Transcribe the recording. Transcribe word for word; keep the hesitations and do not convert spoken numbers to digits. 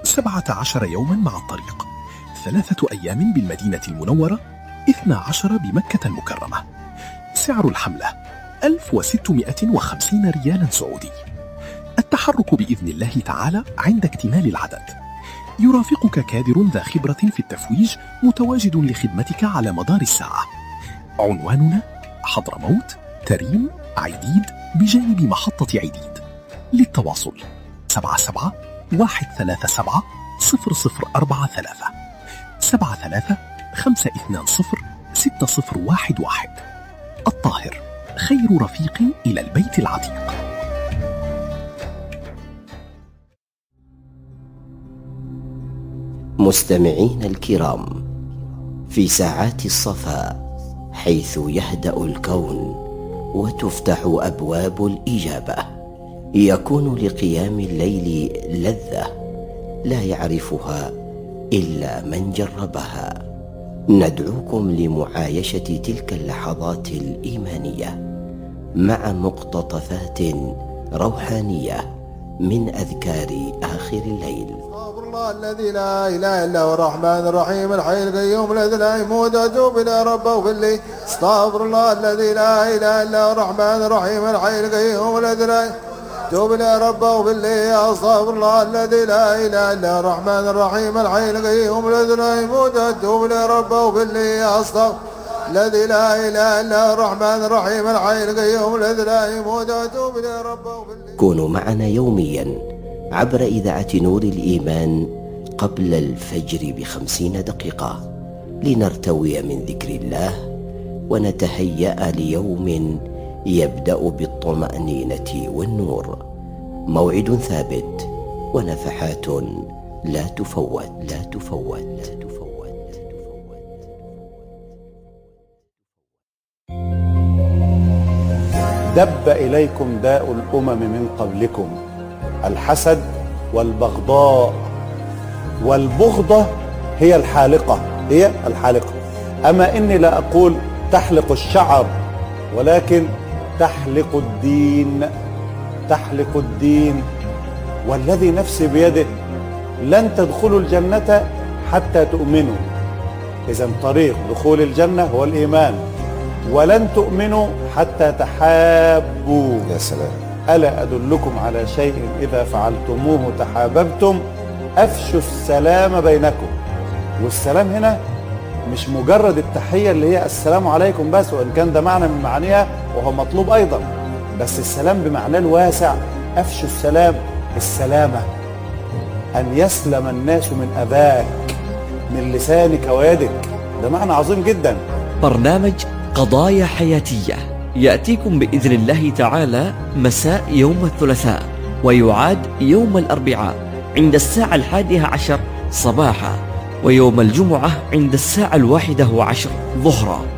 سبعة عشر يوما مع الطريق، ثلاثة أيام بالمدينة المنورة، اثنا عشر بمكة المكرمة. سعر الحملة ألف وستمائة وخمسين ريالا سعودي. التحرك بإذن الله تعالى عند اكتمال العدد. يرافقك كادر ذا خبرة في التفويج متواجد لخدمتك على مدار الساعة. عنواننا حضرموت، تريم، عيديد بجانب محطة عيديد. للتواصل سبعة سبعة واحد ثلاثة سبعة صفر صفر أربعة ثلاثة سبعة ثلاثة خمسة اثنان صفر ستة صفر واحد واحد. الطاهر خير رفيق إلى البيت العتيق. مستمعين الكرام، في ساعات الصفاء حيث يهدأ الكون وتفتح أبواب الإجابة، يكون لقيام الليل لذة لا يعرفها إلا من جربها. ندعوكم لمعايشة تلك اللحظات الإيمانية مع مقتطفات روحانية من أذكار آخر الليل. استغفر الله الذي لا إله إلا هو الرحمن الرحيم الحي القيوم الذي لا يموت أتوب إلى ربه وفي. استغفر الله الذي لا إله إلا هو الرحمن الرحيم الحي القيوم الذي لا توب إلى ربه وفي. استغفر الله الذي لا إله إلا هو الرحمن الرحيم الحي القيوم الذي لا يموت أتوب إلى ربه وفي. استغفر الذي لا إله إلا هو الرحمن الرحيم الحي القيوم الذي لا يموت أتوب إلى ربه وفي. كونوا معنا يوميا عبر إذاعة نور الإيمان قبل الفجر بخمسين دقيقة لنرتوي من ذكر الله ونتهيأ ليوم يبدأ بالطمأنينة والنور. موعد ثابت ونفحات لا تفوت لا تفوت لا تفوت. دب إليكم داء الأمم من قبلكم، الحسد والبغضاء، والبغضة هي الحالقة هي الحالقة أما إني لا أقول تحلق الشعر، ولكن تحلق الدين تحلق الدين. والذي نفسي بيده لن تدخلوا الجنة حتى تؤمنوا. إذن طريق دخول الجنة هو الإيمان. ولن تؤمنوا حتى تحابوا. يا سلام. ألا أدلكم على شيء إذا فعلتموه تحاببتم؟ أفشوا السلام بينكم. والسلام هنا مش مجرد التحية اللي هي السلام عليكم بس، وإن كان ده معنى من معانيها وهو مطلوب أيضا، بس السلام بمعناه الواسع. أفشوا السلام، السلامة أن يسلم الناس من أذاك، من لسانك ويدك. ده معنى عظيم جدا. برنامج قضايا حياتية يأتيكم بإذن الله تعالى مساء يوم الثلاثاء، ويعاد يوم الأربعاء عند الساعة الحادية عشر صباحا، ويوم الجمعة عند الساعة الواحدة عشر ظهرا.